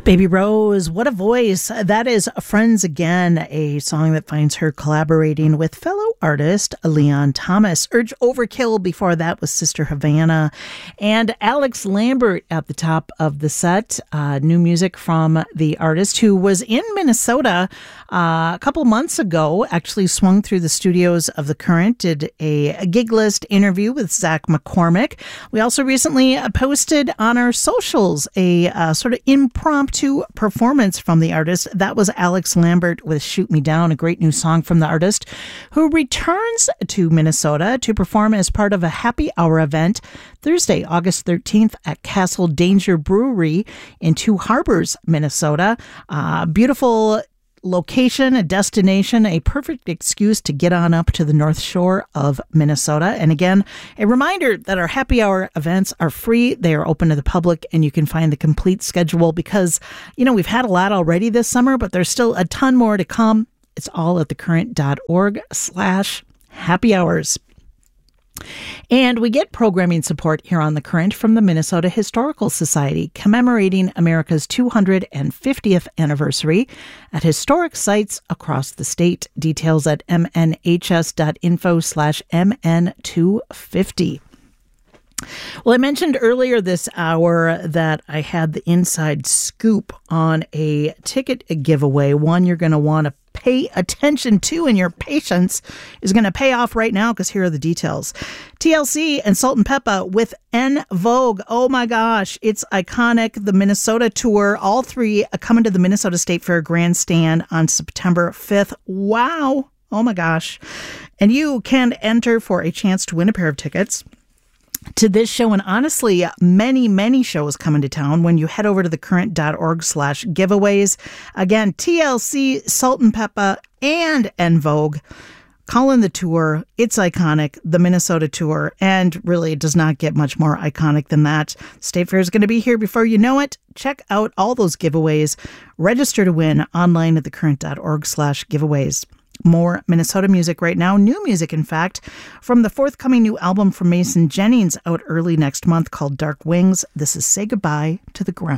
Baby Rose, what a voice. That is Friends Again, a song that finds her collaborating with fellow artist Leon Thomas. Urge Overkill before that was Sister Havana. And Alex Lambert at the top of the set. New music from the artist who was in Minnesota a couple months ago, actually swung through the studios of The Current, did a gig list interview with Zach McCormick. We also recently posted on our socials a sort of impromptu performance from the artist. That was Alex Lambert with Shoot Me Down, a great new song from the artist, who returns to Minnesota to perform as part of a happy hour event Thursday, August 13th at Castle Danger Brewery in Two Harbors, Minnesota. Beautiful location, a destination, a perfect excuse to get on up to the North Shore of Minnesota. And again, a reminder that our happy hour events are free. They are open to the public, and you can find the complete schedule because, we've had a lot already this summer, but there's still a ton more to come. It's all at thecurrent.org/happy hours. And we get programming support here on The Current from the Minnesota Historical Society, commemorating America's 250th anniversary at historic sites across the state. Details at mnhs.info/mn250. Well, I mentioned earlier this hour that I had the inside scoop on a ticket giveaway, one you're going to want to pay attention to, and your patience is going to pay off right now because here are the details. TLC and Salt and Peppa with En Vogue. Oh my gosh, it's iconic. The Minnesota tour, all three coming to the Minnesota State Fair Grandstand on September 5th. Wow. Oh my gosh. And you can enter for a chance to win a pair of tickets to this show, and honestly, many shows coming to town when you head over to thecurrent.org/giveaways. Again, TLC, Salt and Peppa, and En Vogue. Call in the tour. It's iconic, the Minnesota tour, and really it does not get much more iconic than that. State Fair is going to be here before you know it. Check out all those giveaways. Register to win online at thecurrent.org/giveaways. More Minnesota music right now, new music in fact, from the forthcoming new album from Mason Jennings out early next month called Dark Wings. This is Say Goodbye to the Ground.